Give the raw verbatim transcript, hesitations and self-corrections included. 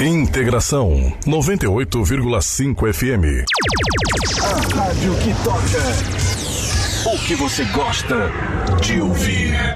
Integração noventa e oito vírgula cinco F M. A rádio que toca o que você gosta de ouvir.